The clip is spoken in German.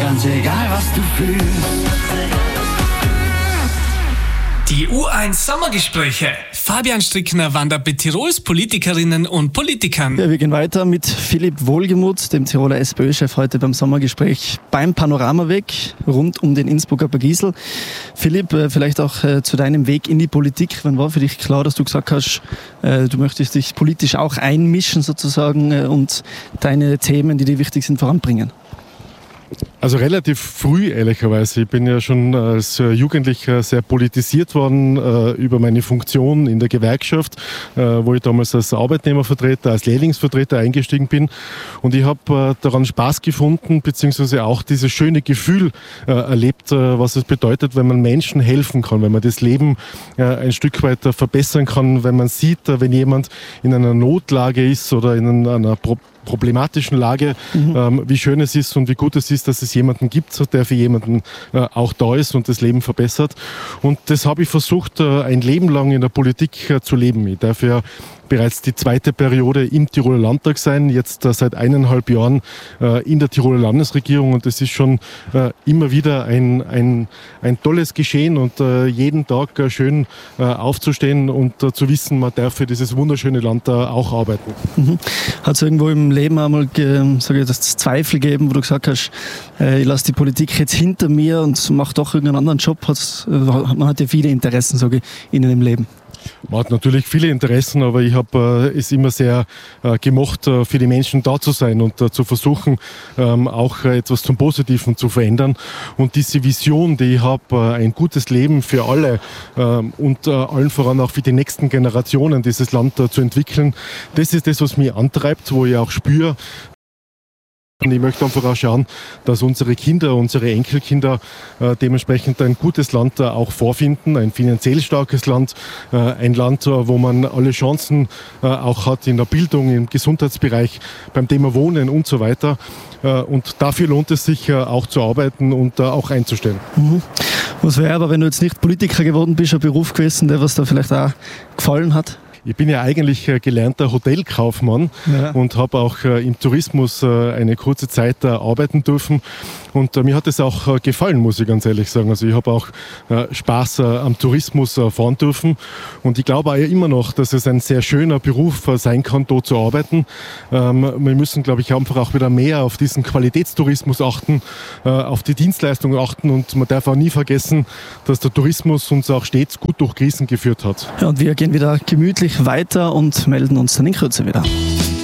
ganz egal was du fühlst. Die U1 Sommergespräche. Fabian Strickner wandert mit Tirols Politikerinnen und Politikern. Ja, wir gehen weiter mit Philipp Wohlgemuth, dem Tiroler SPÖ-Chef, heute beim Sommergespräch beim Panoramaweg rund um den Innsbrucker Bergisel. Philipp, vielleicht auch zu deinem Weg in die Politik. Wann war für dich klar, dass du gesagt hast, du möchtest dich politisch auch einmischen sozusagen und deine Themen, die dir wichtig sind, voranbringen? Also relativ früh, ehrlicherweise. Ich bin ja schon als Jugendlicher sehr politisiert worden über meine Funktion in der Gewerkschaft, wo ich damals als Arbeitnehmervertreter, als Lehrlingsvertreter eingestiegen bin. Und ich habe daran Spaß gefunden, beziehungsweise auch dieses schöne Gefühl erlebt, was es bedeutet, wenn man Menschen helfen kann, wenn man das Leben ein Stück weit verbessern kann, wenn man sieht, wenn jemand in einer Notlage ist oder in einer problematischen Lage, wie schön es ist und wie gut es ist, dass es jemanden gibt, der für jemanden auch da ist und das Leben verbessert. Und das habe ich versucht, ein Leben lang in der Politik zu leben. Ich darf ja bereits die zweite Periode im Tiroler Landtag sein, jetzt seit 1,5 Jahren in der Tiroler Landesregierung, und das ist schon immer wieder ein tolles Geschehen und jeden Tag schön aufzustehen und zu wissen, man darf für dieses wunderschöne Land auch arbeiten. Hat es irgendwo im Leben einmal das Zweifel gegeben, wo du gesagt hast, ich lasse die Politik jetzt hinter mir und mache doch irgendeinen anderen Job? Man hat ja viele Interessen, sage ich, in einem Leben. Man hat natürlich viele Interessen, aber ich habe es immer sehr gemocht, für die Menschen da zu sein und zu versuchen, auch etwas zum Positiven zu verändern. Und diese Vision, die ich habe, ein gutes Leben für alle und allen voran auch für die nächsten Generationen dieses Land zu entwickeln, das ist das, was mich antreibt, wo ich auch spüre. Und ich möchte einfach auch schauen, dass unsere Kinder, unsere Enkelkinder dementsprechend ein gutes Land auch vorfinden, ein finanziell starkes Land, ein Land, wo man alle Chancen auch hat in der Bildung, im Gesundheitsbereich, beim Thema Wohnen und so weiter. Und dafür lohnt es sich auch zu arbeiten und auch einzustellen. Was wäre aber, wenn du jetzt nicht Politiker geworden bist, ein Beruf gewesen, der was da vielleicht auch gefallen hat? Ich bin ja eigentlich gelernter Hotelkaufmann und habe auch im Tourismus eine kurze Zeit arbeiten dürfen. Und mir hat es auch gefallen, muss ich ganz ehrlich sagen. Also ich habe auch Spaß am Tourismus fahren dürfen. Und ich glaube auch immer noch, dass es ein sehr schöner Beruf sein kann, dort zu arbeiten. Wir müssen, glaube ich, einfach auch wieder mehr auf diesen Qualitätstourismus achten, auf die Dienstleistungen achten. Und man darf auch nie vergessen, dass der Tourismus uns auch stets gut durch Krisen geführt hat. Ja, und wir gehen wieder gemütlich weiter und melden uns dann in Kürze wieder.